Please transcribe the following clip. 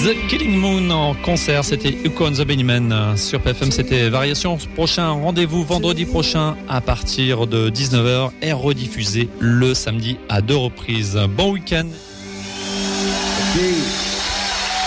The Killing Moon en concert, c'était Uko and the Bunnymen. Sur PFM, c'était Variation. Prochain rendez-vous vendredi prochain à partir de 19h et rediffusé le samedi à 2 reprises. Bon week-end. Okay.